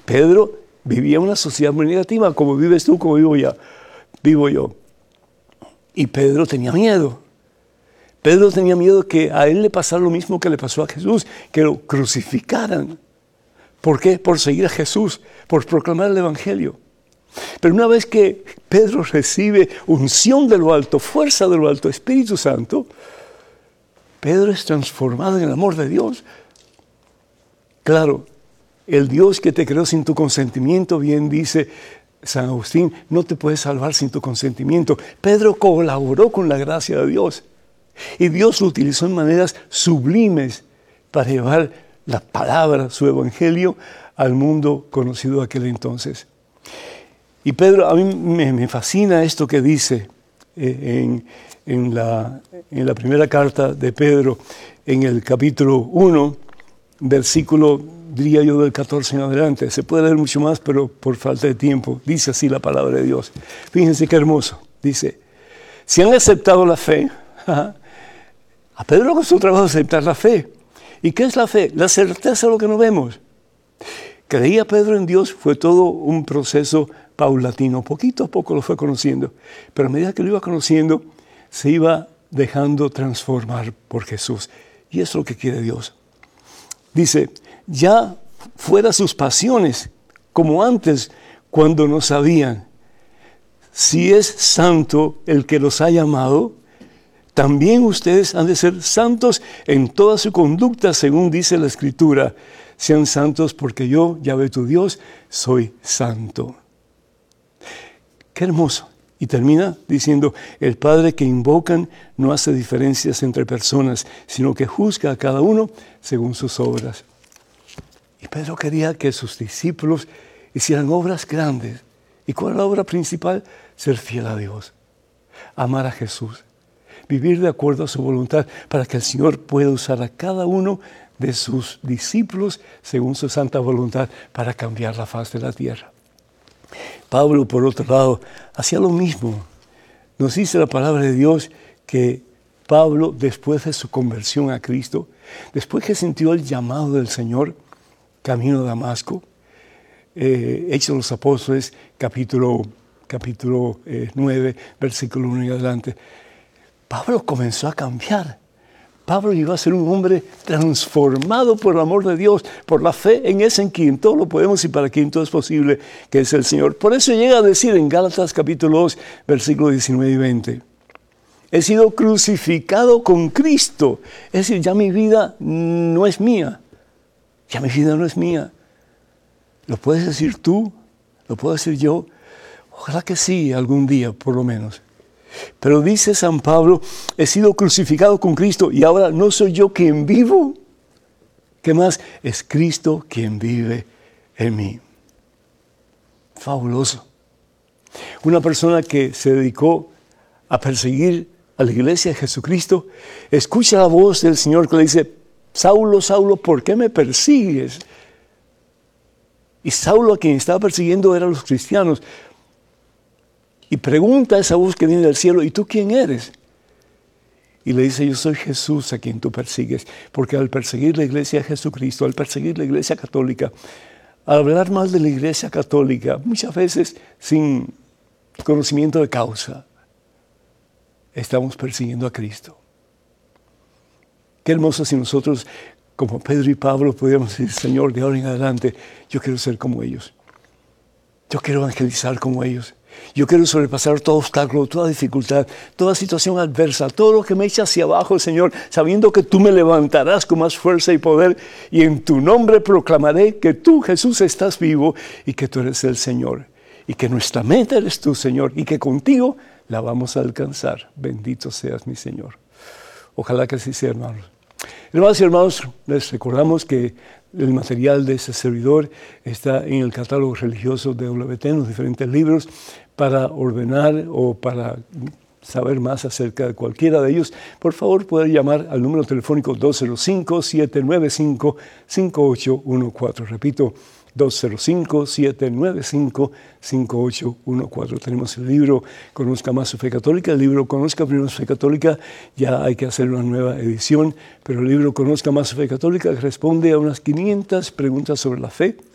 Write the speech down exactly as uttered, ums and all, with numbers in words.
Pedro vivía una sociedad muy negativa, como vives tú, como vivo ya, vivo yo. Y Pedro tenía miedo. Pedro tenía miedo que a él le pasara lo mismo que le pasó a Jesús, que lo crucificaran. ¿Por qué? Por seguir a Jesús, por proclamar el Evangelio. Pero una vez que Pedro recibe unción de lo alto, fuerza de lo alto, Espíritu Santo, Pedro es transformado en el amor de Dios. Claro, el Dios que te creó sin tu consentimiento, bien dice San Agustín, no te puede salvar sin tu consentimiento. Pedro colaboró con la gracia de Dios. Y Dios lo utilizó en maneras sublimes para llevar la palabra, su evangelio, al mundo conocido de aquel entonces. Y Pedro, a mí me, me fascina esto que dice eh, en, en, la, en la primera carta de Pedro, en el capítulo uno, versículo, diría yo, del catorce en adelante. Se puede leer mucho más, pero por falta de tiempo. Dice así la palabra de Dios. Fíjense qué hermoso. Dice, si han aceptado la fe, a Pedro le costó trabajo aceptar la fe. ¿Y qué es la fe? La certeza de lo que no vemos. Creía Pedro en Dios, fue todo un proceso paulatino, poquito a poco lo fue conociendo, pero a medida que lo iba conociendo, se iba dejando transformar por Jesús. Y eso es lo que quiere Dios. Dice, ya fuera sus pasiones, como antes, cuando no sabían. Si es santo el que los ha llamado, también ustedes han de ser santos en toda su conducta, según dice la Escritura. Sean santos porque yo, Yahvé tu Dios, soy santo. Qué hermoso. Y termina diciendo, el Padre que invocan no hace diferencias entre personas, sino que juzga a cada uno según sus obras. Y Pedro quería que sus discípulos hicieran obras grandes. ¿Y cuál es la obra principal? Ser fiel a Dios, amar a Jesús, vivir de acuerdo a su voluntad para que el Señor pueda usar a cada uno de sus discípulos según su santa voluntad para cambiar la faz de la tierra. Pablo, por otro lado, hacía lo mismo. Nos dice la palabra de Dios que Pablo, después de su conversión a Cristo, después que sintió el llamado del Señor, camino a Damasco, eh, Hechos de los Apóstoles, capítulo, capítulo eh, nueve, versículo uno y adelante, Pablo comenzó a cambiar. Pablo llegó a ser un hombre transformado por el amor de Dios, por la fe en ese en quien todo lo podemos y para quien todo es posible, que es el Señor. Por eso llega a decir en Gálatas capítulo dos, versículos diecinueve y veinte, he sido crucificado con Cristo. Es decir, ya mi vida no es mía. Ya mi vida no es mía. ¿Lo puedes decir tú? ¿Lo puedo decir yo? Ojalá que sí, algún día por lo menos. Pero dice San Pablo, he sido crucificado con Cristo y ahora no soy yo quien vivo. ¿Qué más? Es Cristo quien vive en mí. Fabuloso. Una persona que se dedicó a perseguir a la iglesia de Jesucristo, escucha la voz del Señor que le dice, Saulo, Saulo, ¿por qué me persigues? Y Saulo, a quien estaba persiguiendo, eran los cristianos. Y pregunta a esa voz que viene del cielo, ¿y tú quién eres? Y le dice, yo soy Jesús a quien tú persigues. Porque al perseguir la iglesia de Jesucristo, al perseguir la iglesia católica, al hablar mal de la iglesia católica, muchas veces sin conocimiento de causa, estamos persiguiendo a Cristo. Qué hermoso si nosotros, como Pedro y Pablo, pudiéramos decir, Señor, de ahora en adelante, yo quiero ser como ellos. Yo quiero evangelizar como ellos. Yo quiero sobrepasar todo obstáculo, toda dificultad, toda situación adversa, todo lo que me echa hacia abajo, Señor, sabiendo que tú me levantarás con más fuerza y poder, y en tu nombre proclamaré que tú, Jesús, estás vivo y que tú eres el Señor, y que nuestra meta eres tú, Señor, y que contigo la vamos a alcanzar. Bendito seas, mi Señor. Ojalá que así sea, hermanos. Hermanos y hermanos, les recordamos que el material de este servidor está en el catálogo religioso de W T, en los diferentes libros, para ordenar o para saber más acerca de cualquiera de ellos. Por favor, pueden llamar al número telefónico dos cero cinco, siete nueve cinco, cinco ocho uno cuatro. Repito, dos cero cinco, siete nueve cinco, cinco ocho uno cuatro. Tenemos el libro Conozca Más Su Fe Católica. El libro Conozca Primero Su Fe Católica, ya hay que hacer una nueva edición, pero el libro Conozca Más Su Fe Católica responde a unas quinientas preguntas sobre la fe,